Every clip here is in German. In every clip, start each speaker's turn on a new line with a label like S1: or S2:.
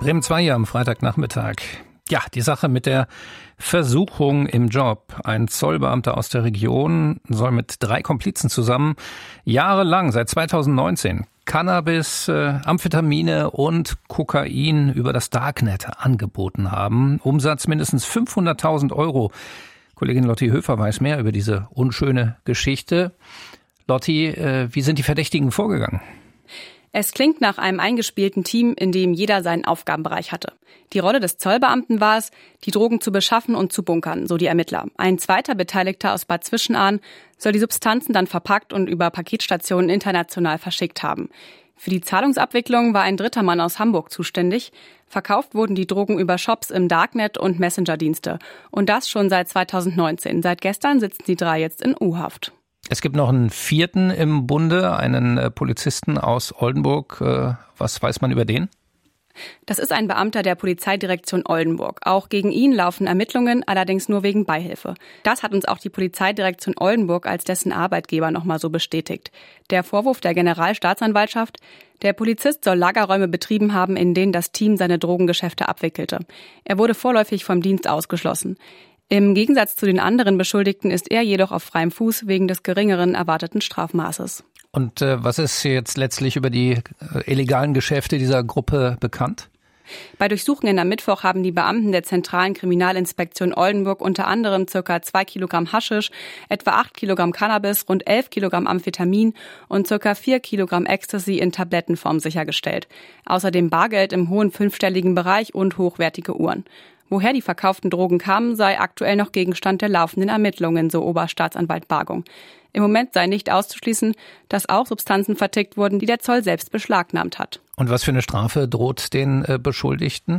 S1: Bremen 2 hier am Freitagnachmittag. Ja, die Sache mit der Versuchung im Job. Ein Zollbeamter aus der Region soll mit 3 Komplizen zusammen jahrelang, seit 2019, Cannabis, Amphetamine und Kokain über das Darknet angeboten haben. Umsatz mindestens 500.000 €. Kollegin Lotti Höfer weiß mehr über diese unschöne Geschichte. Lotti, wie sind die Verdächtigen vorgegangen?
S2: Es klingt nach einem eingespielten Team, in dem jeder seinen Aufgabenbereich hatte. Die Rolle des Zollbeamten war es, die Drogen zu beschaffen und zu bunkern, so die Ermittler. Ein zweiter Beteiligter aus Bad Zwischenahn soll die Substanzen dann verpackt und über Paketstationen international verschickt haben. Für die Zahlungsabwicklung war ein dritter Mann aus Hamburg zuständig. Verkauft wurden die Drogen über Shops im Darknet und Messenger-Dienste. Und das schon seit 2019. Seit gestern sitzen die 3 jetzt in U-Haft.
S1: Es gibt noch einen 4. im Bunde, einen Polizisten aus Oldenburg. Was weiß man über den?
S2: Das ist ein Beamter der Polizeidirektion Oldenburg. Auch gegen ihn laufen Ermittlungen, allerdings nur wegen Beihilfe. Das hat uns auch die Polizeidirektion Oldenburg als dessen Arbeitgeber nochmal so bestätigt. Der Vorwurf der Generalstaatsanwaltschaft: Der Polizist soll Lagerräume betrieben haben, in denen das Team seine Drogengeschäfte abwickelte. Er wurde vorläufig vom Dienst ausgeschlossen. Im Gegensatz zu den anderen Beschuldigten ist er jedoch auf freiem Fuß wegen des geringeren erwarteten Strafmaßes.
S1: Und was ist jetzt letztlich über die illegalen Geschäfte dieser Gruppe bekannt?
S2: Bei Durchsuchungen am Mittwoch haben die Beamten der Zentralen Kriminalinspektion Oldenburg unter anderem ca. 2 Kilogramm Haschisch, etwa 8 Kilogramm Cannabis, rund 11 Kilogramm Amphetamin und ca. 4 Kilogramm Ecstasy in Tablettenform sichergestellt. Außerdem Bargeld im hohen 5-stelligen Bereich und hochwertige Uhren. Woher die verkauften Drogen kamen, sei aktuell noch Gegenstand der laufenden Ermittlungen, so Oberstaatsanwalt Bargung. Im Moment sei nicht auszuschließen, dass auch Substanzen vertickt wurden, die der Zoll selbst beschlagnahmt hat.
S1: Und was für eine Strafe droht den Beschuldigten?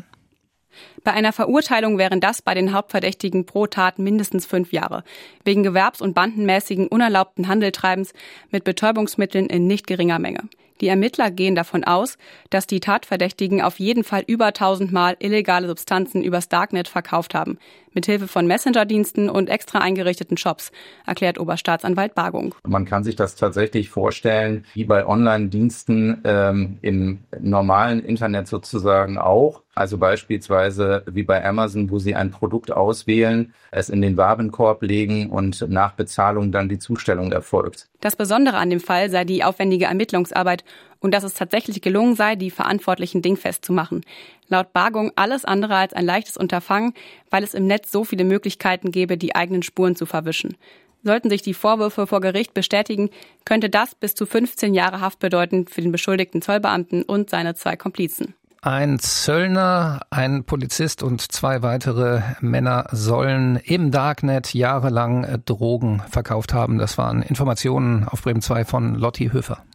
S2: Bei einer Verurteilung wären das bei den Hauptverdächtigen pro Tat mindestens 5 Jahre. Wegen gewerbs- und bandenmäßigen unerlaubten Handeltreibens mit Betäubungsmitteln in nicht geringer Menge. Die Ermittler gehen davon aus, dass die Tatverdächtigen auf jeden Fall über 1000 Mal illegale Substanzen übers Darknet verkauft haben. Mithilfe von Messenger-Diensten und extra eingerichteten Shops, erklärt Oberstaatsanwalt Bargung.
S3: Man kann sich das tatsächlich vorstellen, wie bei Online-Diensten im normalen Internet sozusagen auch. Also beispielsweise wie bei Amazon, wo Sie ein Produkt auswählen, es in den Warenkorb legen und nach Bezahlung dann die Zustellung erfolgt.
S2: Das Besondere an dem Fall sei die aufwendige Ermittlungsarbeit und dass es tatsächlich gelungen sei, die Verantwortlichen dingfest zu machen. Laut Bargung alles andere als ein leichtes Unterfangen, weil es im Netz so viele Möglichkeiten gäbe, die eigenen Spuren zu verwischen. Sollten sich die Vorwürfe vor Gericht bestätigen, könnte das bis zu 15 Jahre Haft bedeuten für den beschuldigten Zollbeamten und seine 2 Komplizen.
S1: Ein Zöllner, ein Polizist und 2 weitere Männer sollen im Darknet jahrelang Drogen verkauft haben. Das waren Informationen auf Bremen 2 von Lotti Höfer.